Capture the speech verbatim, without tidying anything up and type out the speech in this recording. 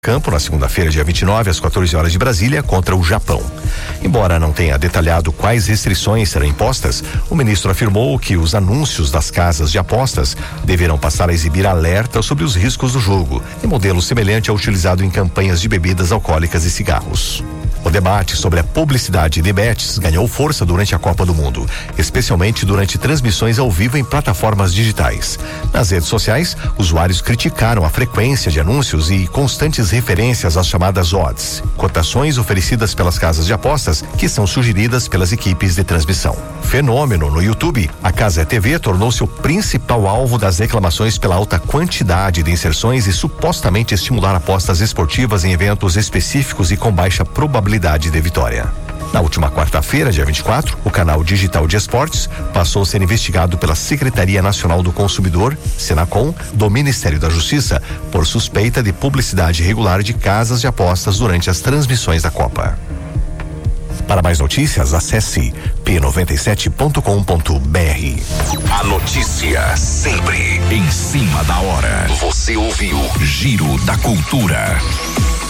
Campo na segunda-feira, dia vinte e nove, às quatorze horas de Brasília, contra o Japão. Embora não tenha detalhado quais restrições serão impostas, o ministro afirmou que os anúncios das casas de apostas deverão passar a exibir alerta sobre os riscos do jogo, em modelo semelhante ao utilizado em campanhas de bebidas alcoólicas e cigarros. O debate sobre a publicidade de bets ganhou força durante a Copa do Mundo, especialmente durante transmissões ao vivo em plataformas digitais. Nas redes sociais, usuários criticaram a frequência de anúncios e constantes referências às chamadas odds, cotações oferecidas pelas casas de apostas que são sugeridas pelas equipes de transmissão. Fenômeno no YouTube, a Cazé T V tornou-se o principal alvo das reclamações pela alta quantidade de inserções e supostamente estimular apostas esportivas em eventos específicos e com baixa probabilidade de vitória. Na última quarta-feira, dia vinte e quatro, o canal digital de esportes passou a ser investigado pela Secretaria Nacional do Consumidor, Senacom, do Ministério da Justiça, por suspeita de publicidade irregular de casas de apostas durante as transmissões da Copa. Para mais notícias, acesse p noventa e sete ponto com ponto b r. A notícia sempre em cima da hora. Você ouviu Giro da Cultura.